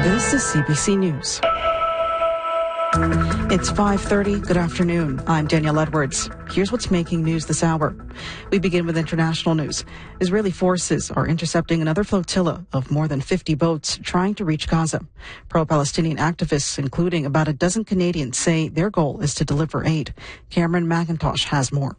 This is CBC News. It's 5:30. Good afternoon. I'm Danielle Edwards. Here's what's making news this hour. We begin with international news. Israeli forces are intercepting another flotilla of more than 50 boats trying to reach Gaza. Pro-Palestinian activists, including about a dozen Canadians, say their goal is to deliver aid. Cameron McIntosh has more.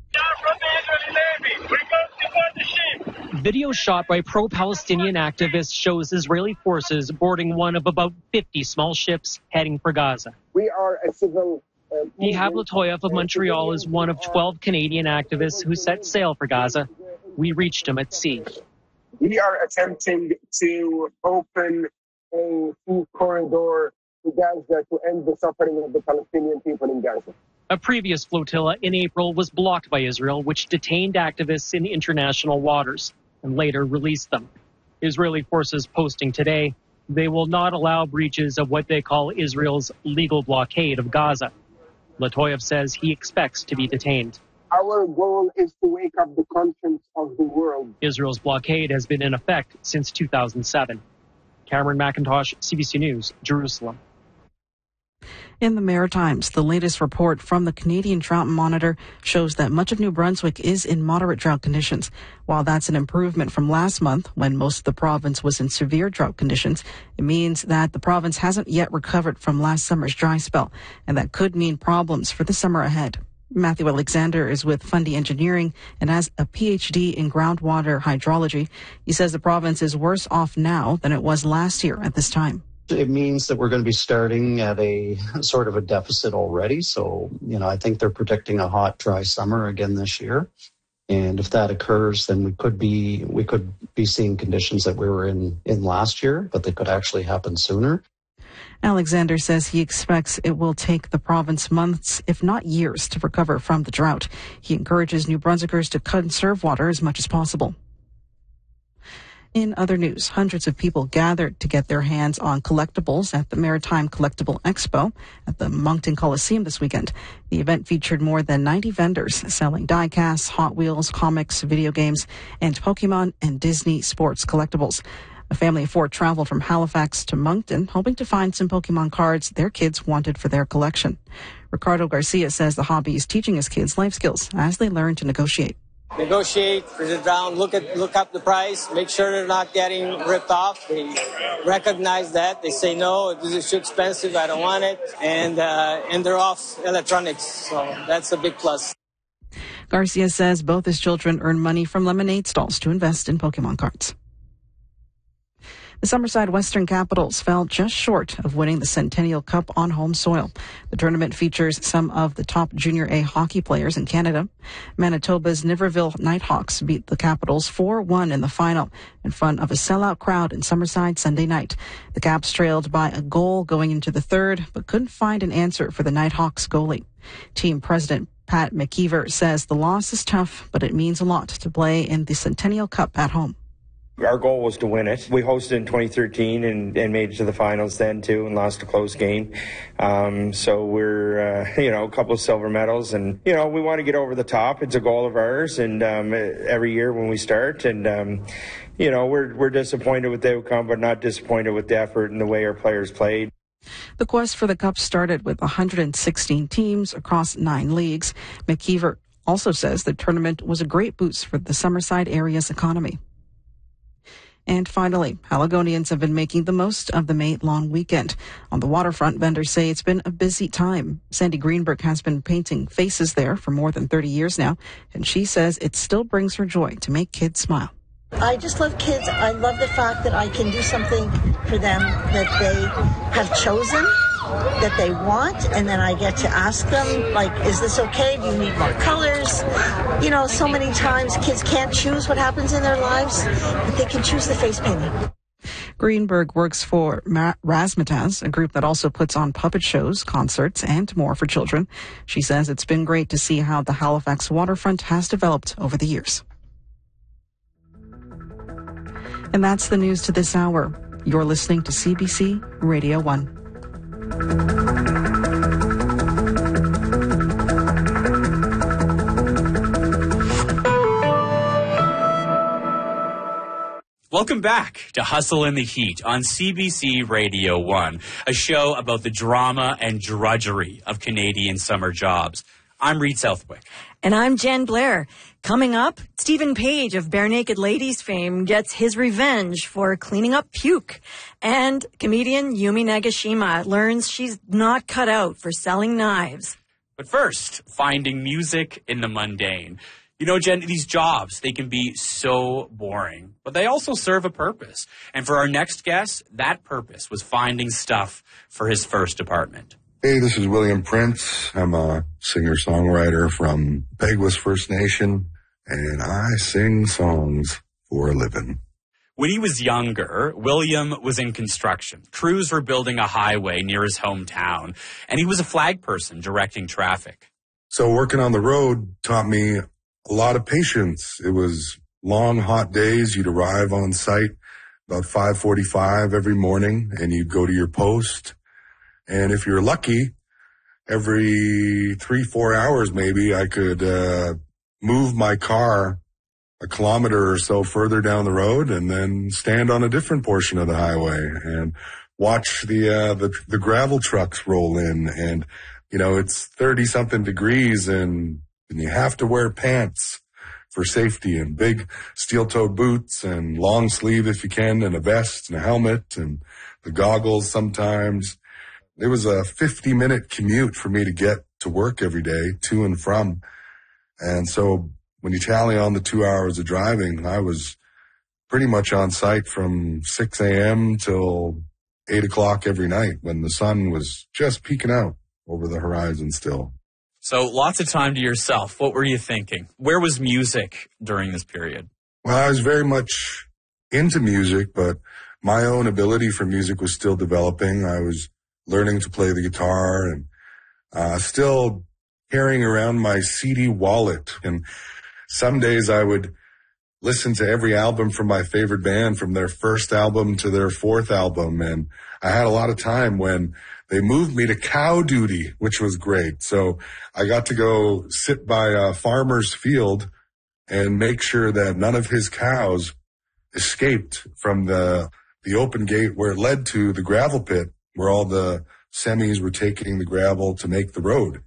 Video shot by pro-Palestinian activists shows Israeli forces boarding one of about 50 small ships heading for Gaza. We are a civil... Ihab Latoyev of Montreal is one of 12 Canadian activists who set sail for Gaza. We reached him at sea. We are attempting to open a food corridor to Gaza to end the suffering of the Palestinian people in Gaza. A previous flotilla in April was blocked by Israel, which detained activists in international waters and later released them. Israeli forces posting today they will not allow breaches of what they call Israel's legal blockade of Gaza. Latoyev says he expects to be detained. Our goal is to wake up the conscience of the world. Israel's blockade has been in effect since 2007. Cameron McIntosh, CBC News, Jerusalem. In the Maritimes, the latest report from the Canadian Drought Monitor shows that much of New Brunswick is in moderate drought conditions. While that's an improvement from last month, when most of the province was in severe drought conditions, it means that the province hasn't yet recovered from last summer's dry spell, and that could mean problems for the summer ahead. Matthew Alexander is with Fundy Engineering and has a PhD in groundwater hydrology. He says the province is worse off now than it was last year at this time. It means that we're going to be starting at a sort of a deficit already. So, I think they're predicting a hot, dry summer again this year. And if that occurs, then we could be seeing conditions that we were in last year, but they could actually happen sooner. Alexander says he expects it will take the province months, if not years, to recover from the drought. He encourages New Brunswickers to conserve water as much as possible. In other news, hundreds of people gathered to get their hands on collectibles at the Maritime Collectible Expo at the Moncton Coliseum this weekend. The event featured more than 90 vendors selling die-casts, Hot Wheels, comics, video games, and Pokemon and Disney sports collectibles. A family of 4 traveled from Halifax to Moncton, hoping to find some Pokemon cards their kids wanted for their collection. Ricardo Garcia says the hobby is teaching his kids life skills as they learn to negotiate. Negotiate, sit down, look up the price, make sure they're not getting ripped off. They recognize that. They say, no, this is too expensive, I don't want it. And they're off electronics, so that's a big plus. Garcia says both his children earn money from lemonade stalls to invest in Pokemon cards. The Summerside Western Capitals fell just short of winning the Centennial Cup on home soil. The tournament features some of the top Junior A hockey players in Canada. Manitoba's Niverville Nighthawks beat the Capitals 4-1 in the final in front of a sellout crowd in Summerside Sunday night. The Caps trailed by a goal going into the third, but couldn't find an answer for the Nighthawks goalie. Team president Pat McKeever says the loss is tough, but it means a lot to play in the Centennial Cup at home. Our goal was to win it. We hosted in 2013 and made it to the finals then too and lost a close game. So we're, a couple of silver medals and, we want to get over the top. It's a goal of ours and every year when we start and, we're disappointed with the outcome, but not disappointed with the effort and the way our players played. The quest for the Cup started with 116 teams across 9 leagues. McKeever also says the tournament was a great boost for the Summerside area's economy. And finally, Haligonians have been making the most of the May long weekend. On the waterfront, vendors say it's been a busy time. Sandy Greenberg has been painting faces there for more than 30 years now, and she says it still brings her joy to make kids smile. I just love kids. I love the fact that I can do something for them that they have chosen, that they want, and then I get to ask them, like, is this okay? Do you need more colors? So many times kids can't choose what happens in their lives, but they can choose the face painting. Greenberg works for Razzmatazz, a group that also puts on puppet shows, concerts, and more for children. She says it's been great to see how the Halifax waterfront has developed over the years. And that's the news to this hour. You're listening to CBC Radio 1. Welcome back to Hustle in the Heat on CBC Radio 1, a show about the drama and drudgery of Canadian summer jobs. I'm Reed Southwick. And I'm Jen Blair. Coming up, Stephen Page of Bare Naked Ladies fame gets his revenge for cleaning up puke. And comedian Yumi Nagashima learns she's not cut out for selling knives. But first, finding music in the mundane. You know, Jen, these jobs, they can be so boring, but they also serve a purpose. And for our next guest, that purpose was finding stuff for his first apartment. Hey, this is William Prince. I'm a singer-songwriter from Peguis First Nation, and I sing songs for a living. When he was younger, William was in construction. Crews were building a highway near his hometown, and he was a flag person directing traffic. So working on the road taught me a lot of patience. It was long, hot days. You'd arrive on site about 5:45 every morning, and you'd go to your post. And if you're lucky, every 3-4 hours maybe, I could move my car a kilometer or so further down the road and then stand on a different portion of the highway and watch the gravel trucks roll in. And, you know, it's 30-something degrees and you have to wear pants for safety and big steel-toed boots and long sleeve if you can and a vest and a helmet and the goggles sometimes. It was a 50-minute commute for me to get to work every day, to and from. And so when you tally on the 2 hours of driving, I was pretty much on site from 6 a.m. till 8 o'clock every night when the sun was just peeking out over the horizon still. So lots of time to yourself. What were you thinking? Where was music during this period? Well, I was very much into music, but my own ability for music was still developing. I was learning to play the guitar and still carrying around my CD wallet. And some days I would listen to every album from my favorite band, from their first album to their fourth album. And I had a lot of time when they moved me to cow duty, which was great. So I got to go sit by a farmer's field and make sure that none of his cows escaped from the open gate where it led to the gravel pit, where all the semis were taking the gravel to make the road.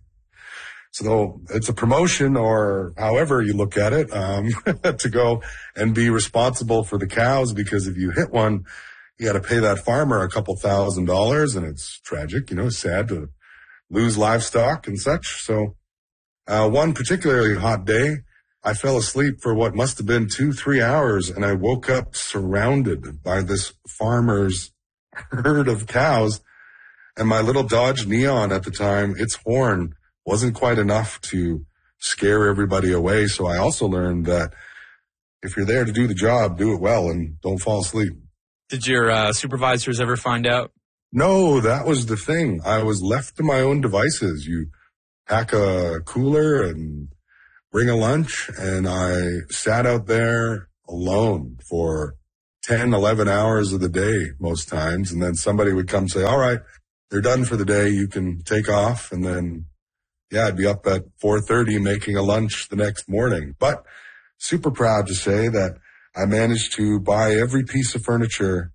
So it's a promotion, or however you look at it, to go and be responsible for the cows, because if you hit one, you got to pay that farmer a couple $1,000, and it's tragic, you know, sad to lose livestock and such. So one particularly hot day, I fell asleep for what must have been 2-3 hours, and I woke up surrounded by this farmer's herd of cows. And my little Dodge Neon at the time, its horn wasn't quite enough to scare everybody away. So I also learned that if you're there to do the job, do it well and don't fall asleep. Did your supervisors ever find out? No, that was the thing. I was left to my own devices. You pack a cooler and bring a lunch, and I sat out there alone for 10, 11 hours of the day most times. And then somebody would come say, all right, they're done for the day. You can take off. And then, yeah, I'd be up at 4:30 making a lunch the next morning. But super proud to say that I managed to buy every piece of furniture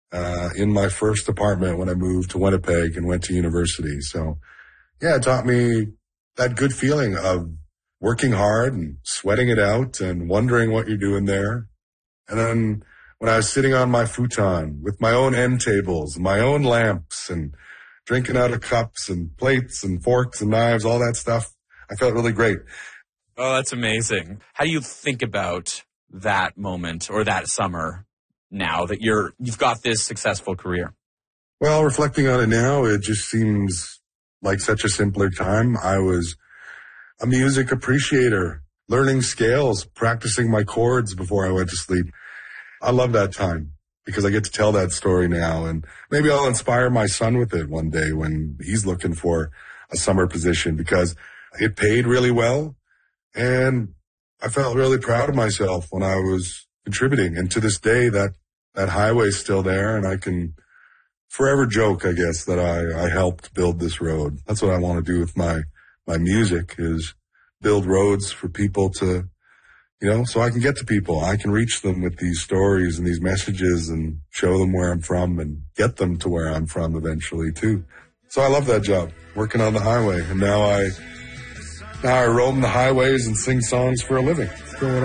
in my first apartment when I moved to Winnipeg and went to university. So, yeah, it taught me that good feeling of working hard and sweating it out and wondering what you're doing there. And then when I was sitting on my futon with my own end tables, my own lamps, and drinking out of cups and plates and forks and knives, all that stuff, I felt really great. Oh, that's amazing. How do you think about that moment or that summer now that you've got this successful career? Well, reflecting on it now, it just seems like such a simpler time. I was a music appreciator, learning scales, practicing my chords before I went to sleep. I love that time because I get to tell that story now, and maybe I'll inspire my son with it one day when he's looking for a summer position, because it paid really well. And I felt really proud of myself when I was contributing. And to this day, that highway's still there, and I can forever joke, I guess, that I helped build this road. That's what I want to do with my music, is build roads for people to so I can get to people. I can reach them with these stories and these messages and show them where I'm from and get them to where I'm from eventually too. So I love that job, working on the highway. And now I roam the highways and sing songs for a living. What's going on?